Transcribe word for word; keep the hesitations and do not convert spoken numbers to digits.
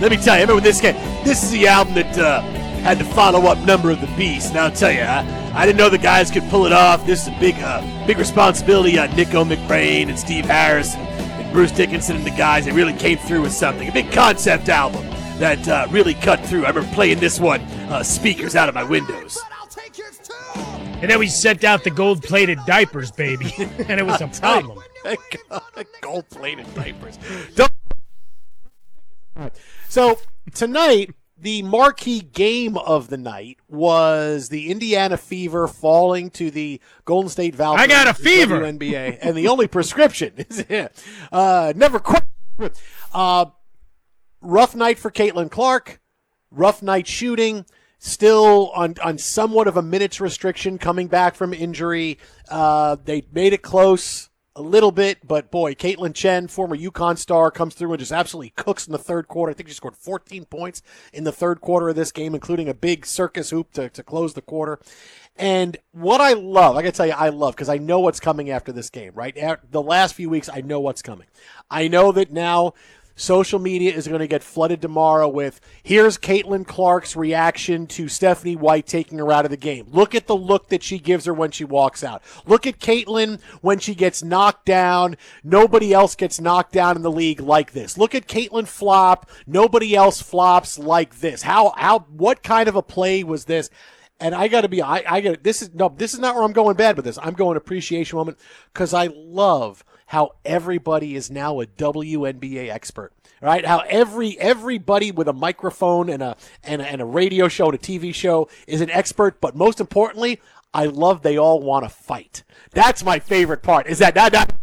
let me tell you, I remember this game. This is the album that uh, had the follow-up Number of the Beast. And I'll tell you, I, I didn't know the guys could pull it off. This is a big, uh, big responsibility on Nico McBrain and Steve Harris and, and Bruce Dickinson and the guys. They really came through with something. A big concept album that uh, really cut through. I remember playing this one, uh, speakers out of my windows. And then we sent out the gold-plated diapers, baby, and it was a problem. Gold-plated diapers. Don't. So tonight, the marquee game of the night was the Indiana Fever falling to the Golden State Valkyries. I got a fever. W N B A, and the only prescription is uh, never quit. Uh, rough night for Caitlin Clark. Rough night shooting. Still on, on somewhat of a minutes restriction coming back from injury. Uh, they made it close a little bit, but boy, Caitlin Chen, former UConn star, comes through and just absolutely cooks in the third quarter. I think she scored fourteen points in the third quarter of this game, including a big circus hoop to, to close the quarter. And what I love, I got to tell you, I love, because I know what's coming after this game, right? The last few weeks, I know what's coming. I know that now social media is going to get flooded tomorrow with, here's Caitlin Clark's reaction to Stephanie White taking her out of the game. Look at the look that she gives her when she walks out. Look at Caitlin when she gets knocked down. Nobody else gets knocked down in the league like this. Look at Caitlin flop. Nobody else flops like this. How, how, what kind of a play was this? And I got to be, I, I got this is, no, this is not where I'm going bad with this. I'm going appreciation moment because I love how everybody is now a W N B A expert, right? How every everybody with a microphone and a and a, and a radio show and a T V show is an expert, but most importantly, I love they all want to fight. That's my favorite part. Is that not, not